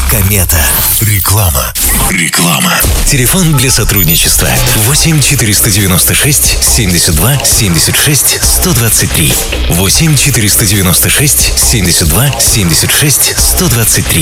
Комета. Реклама. Телефон для сотрудничества 8 496 72 76 123. 8 496 72 76 123.